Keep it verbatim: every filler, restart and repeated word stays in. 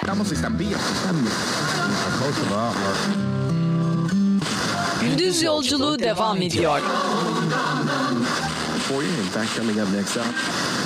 Estamos estampillas. Gündüz yolculuğu devam ediyor. For you. In fact, coming up next up.